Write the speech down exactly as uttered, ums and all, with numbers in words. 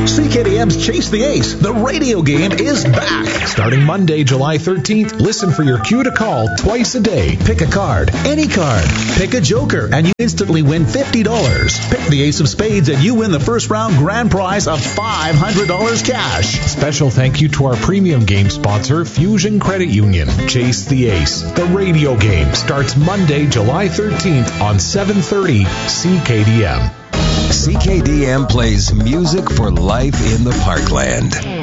C K D M's Chase the Ace, the radio game, is back. Starting Monday, July thirteenth, listen for your cue to call twice a day. Pick a card, any card. Pick a joker, and you instantly win fifty dollars. Pick the ace of spades, and you win the first round grand prize of five hundred dollars cash. Special thank you to our premium game sponsor, Fusion Credit Union. Chase the Ace, the radio game, starts Monday, July thirteenth on seven thirty C K D M. C K D M plays music for life in the Parkland.